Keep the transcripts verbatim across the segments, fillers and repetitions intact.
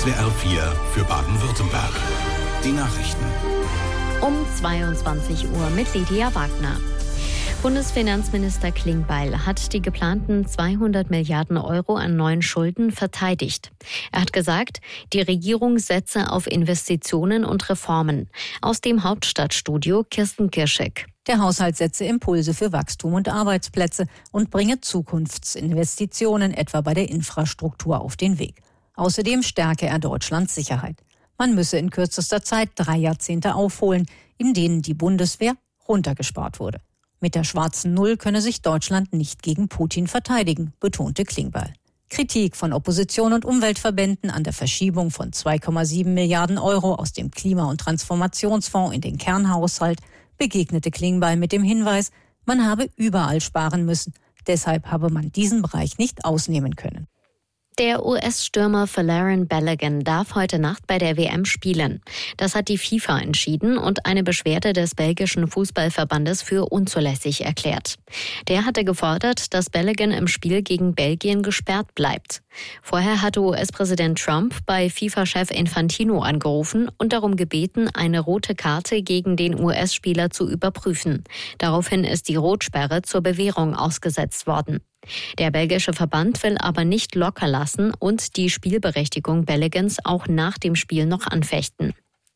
S W R vier für Baden-Württemberg. Die Nachrichten. Um zweiundzwanzig Uhr mit Lydia Wagner. Bundesfinanzminister Klingbeil hat die geplanten zweihundert Milliarden Euro an neuen Schulden verteidigt. Er hat gesagt, die Regierung setze auf Investitionen und Reformen. Aus dem Hauptstadtstudio Kirsten Kirschek. Der Haushalt setze Impulse für Wachstum und Arbeitsplätze und bringe Zukunftsinvestitionen etwa bei der Infrastruktur auf den Weg. Außerdem stärke er Deutschlands Sicherheit. Man müsse in kürzester Zeit drei Jahrzehnte aufholen, in denen die Bundeswehr runtergespart wurde. Mit der schwarzen Null könne sich Deutschland nicht gegen Putin verteidigen, betonte Klingbeil. Kritik von Opposition und Umweltverbänden an der Verschiebung von zwei Komma sieben Milliarden Euro aus dem Klima- und Transformationsfonds in den Kernhaushalt begegnete Klingbeil mit dem Hinweis, man habe überall sparen müssen. Deshalb habe man diesen Bereich nicht ausnehmen können. Der U S-Stürmer Folarin Balogun darf heute Nacht bei der W M spielen. Das hat die FIFA entschieden und eine Beschwerde des belgischen Fußballverbandes für unzulässig erklärt. Der hatte gefordert, dass Balogun im Spiel gegen Belgien gesperrt bleibt. Vorher hatte U S-Präsident Trump bei FIFA-Chef Infantino angerufen und darum gebeten, eine rote Karte gegen den U S-Spieler zu überprüfen. Daraufhin ist die Rotsperre zur Bewährung ausgesetzt worden. Der belgische Verband will aber nicht locker lassen und die Spielberechtigung Baloguns auch nach dem Spiel noch anfechten.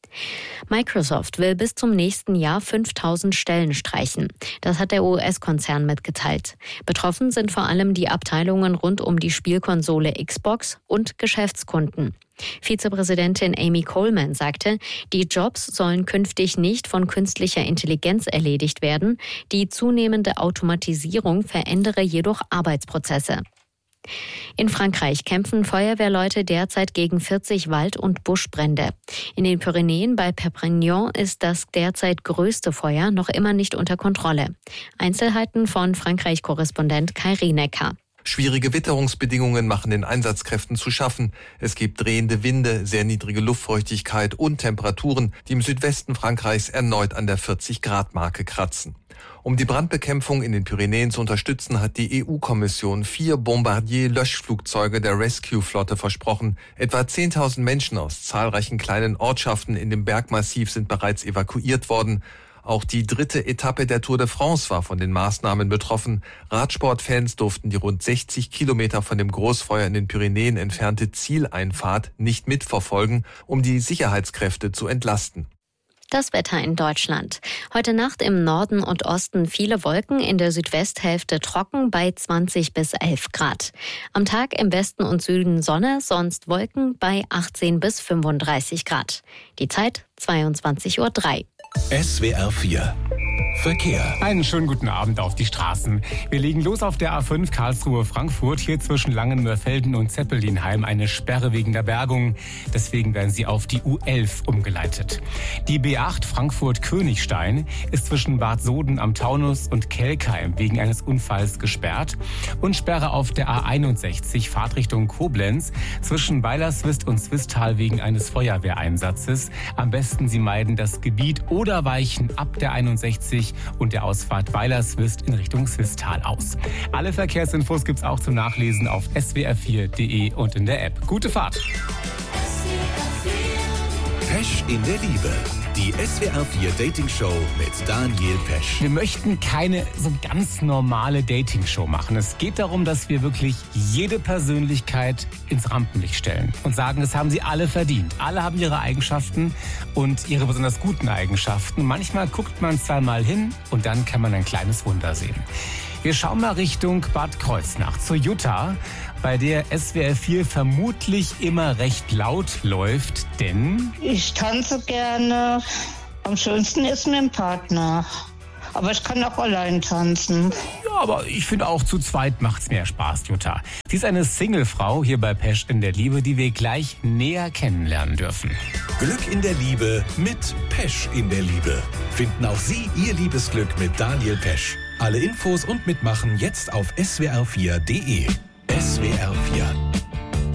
Microsoft will bis zum nächsten Jahr fünftausend Stellen streichen. Das hat der U S-Konzern mitgeteilt. Betroffen sind vor allem die Abteilungen rund um die Spielkonsole Xbox und Geschäftskunden. Vizepräsidentin Amy Coleman sagte, die Jobs sollen künftig nicht von künstlicher Intelligenz erledigt werden. Die zunehmende Automatisierung verändere jedoch Arbeitsprozesse. In Frankreich kämpfen Feuerwehrleute derzeit gegen vierzig Wald- und Buschbrände. In den Pyrenäen bei Perpignan ist das derzeit größte Feuer noch immer nicht unter Kontrolle. Einzelheiten von Frankreich-Korrespondent Kai Rienecker. Schwierige Witterungsbedingungen machen den Einsatzkräften zu schaffen. Es gibt drehende Winde, sehr niedrige Luftfeuchtigkeit und Temperaturen, die im Südwesten Frankreichs erneut an der vierzig-Grad-Marke kratzen. Um die Brandbekämpfung in den Pyrenäen zu unterstützen, hat die E U-Kommission vier Bombardier-Löschflugzeuge der Rescue-Flotte versprochen. Etwa zehntausend Menschen aus zahlreichen kleinen Ortschaften in dem Bergmassiv sind bereits evakuiert worden. Auch die dritte Etappe der Tour de France war von den Maßnahmen betroffen. Radsportfans durften die rund sechzig Kilometer von dem Großfeuer in den Pyrenäen entfernte Zieleinfahrt nicht mitverfolgen, um die Sicherheitskräfte zu entlasten. Das Wetter in Deutschland. Heute Nacht im Norden und Osten viele Wolken, in der Südwesthälfte trocken bei zwanzig bis elf Grad. Am Tag im Westen und Süden Sonne, sonst Wolken bei achtzehn bis fünfunddreißig Grad. Die Zeit zweiundzwanzig Uhr drei. S W R vier Verkehr. Einen schönen guten Abend auf die Straßen. Wir legen los auf der A fünf Karlsruhe-Frankfurt. Hier zwischen Langenmörfelden und Zeppelinheim eine Sperre wegen der Bergung. Deswegen werden Sie auf die U elf umgeleitet. Die B acht Frankfurt-Königstein ist zwischen Bad Soden am Taunus und Kelkheim wegen eines Unfalls gesperrt. Und Sperre auf der A einundsechzig Fahrtrichtung Koblenz zwischen Weilerswist und Swisttal wegen eines Feuerwehreinsatzes. Am besten Sie meiden das Gebiet oder weichen ab der einundsechzig und der Ausfahrt Weilerswist in Richtung Swisttal aus. Alle Verkehrsinfos gibt's auch zum Nachlesen auf s w r vier punkt d e und in der App. Gute Fahrt! Pesch in der Liebe. Die S W R vier Dating Show mit Daniel Pesch. Wir möchten keine so ganz normale Dating-Show machen. Es geht darum, dass wir wirklich jede Persönlichkeit ins Rampenlicht stellen und sagen, das haben sie alle verdient. Alle haben ihre Eigenschaften und ihre besonders guten Eigenschaften. Manchmal guckt man zweimal hin und dann kann man ein kleines Wunder sehen. Wir schauen mal Richtung Bad Kreuznach zur Jutta, bei der S W R vier vermutlich immer recht laut läuft, denn ich tanze gerne. Am schönsten ist mit dem Partner. Aber ich kann auch allein tanzen. Ja, aber ich finde auch zu zweit macht's mehr Spaß, Jutta. Sie ist eine Singlefrau hier bei Pesch in der Liebe, die wir gleich näher kennenlernen dürfen. Glück in der Liebe mit Pesch in der Liebe. Finden auch Sie Ihr Liebesglück mit Daniel Pesch. Alle Infos und Mitmachen jetzt auf s w r vier punkt d e. S W R vier